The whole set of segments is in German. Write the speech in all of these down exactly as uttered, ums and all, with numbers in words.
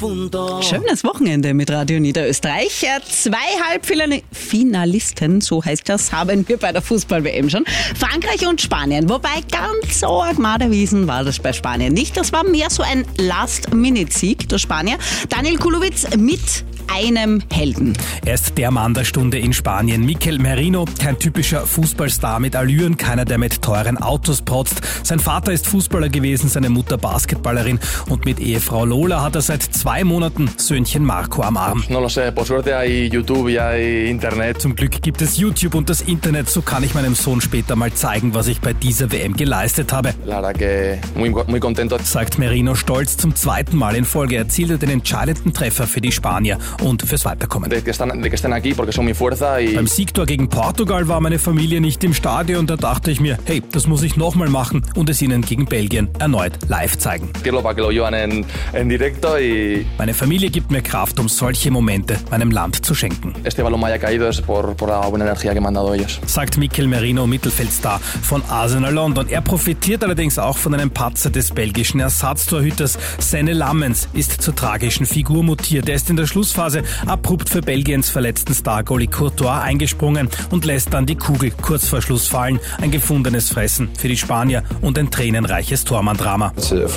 Schönes Wochenende mit Radio Niederösterreich. Zwei Halbfinalisten, so heißt das, haben wir bei der Fußball-W M schon. Frankreich und Spanien. Wobei ganz so arg erwiesen war das bei Spanien nicht. Das war mehr so ein Last-Minute-Sieg der Spanier. Daniel Kulowitz mit einem Helden. Er ist der Mann der Stunde in Spanien. Mikel Merino, kein typischer Fußballstar mit Allüren, keiner, der mit teuren Autos protzt. Sein Vater ist Fußballer gewesen, seine Mutter Basketballerin und mit Ehefrau Lola hat er seit zwei Monaten Söhnchen Marco am Arm. No lo sé, por suerte hay YouTube y hay Internet. Zum Glück gibt es YouTube und das Internet, so kann ich meinem Sohn später mal zeigen, was ich bei dieser W M geleistet habe. La verdad que muy, muy contento. Sagt Merino stolz. Zum zweiten Mal in Folge erzielt er den entscheidenden Treffer für die Spanier und fürs Weiterkommen. De que están, de que estén aquí porque son mi fuerza y Beim Siegtor gegen Portugal war meine Familie nicht im Stadion. Da dachte ich mir, hey, das muss ich nochmal machen und es ihnen gegen Belgien erneut live zeigen. para que lo llevan en, en directo y Meine Familie gibt mir Kraft, um solche Momente meinem Land zu schenken. este balón me haya caído es por, por la buena energía que me han dado ellos. Sagt Mikel Merino, Mittelfeldstar von Arsenal London. Er profitiert allerdings auch von einem Patzer des belgischen Ersatztorhüters. Senne Lammens ist zur tragischen Figur mutiert. Er ist in der Schlussphase abrupt für Belgiens verletzten Star-Goalie Courtois eingesprungen und lässt dann die Kugel kurz vor Schluss fallen. Ein gefundenes Fressen für die Spanier und ein tränenreiches Tormann-Drama.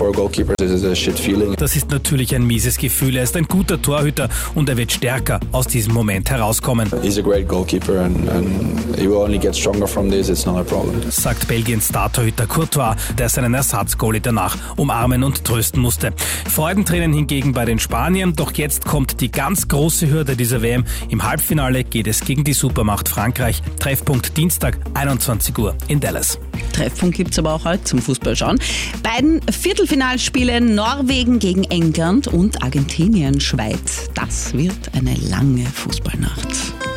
Das ist natürlich ein mieses Gefühl. Er ist ein guter Torhüter und er wird stärker aus diesem Moment herauskommen. He's a great goalkeeper and, and he will only get stronger from this. It's not a problem. Sagt Belgiens Star-Torhüter Courtois, der seinen Ersatzgoalie danach umarmen und trösten musste. Freudentränen hingegen bei den Spaniern. Doch jetzt kommt die ganz große Hürde dieser W M. Im Halbfinale geht es gegen die Supermacht Frankreich. Treffpunkt Dienstag, einundzwanzig Uhr in Dallas. Treffpunkt gibt es aber auch heute zum Fußballschauen. Beiden Viertelfinalspiele Norwegen gegen England und Argentinien Schweiz. Das wird eine lange Fußballnacht.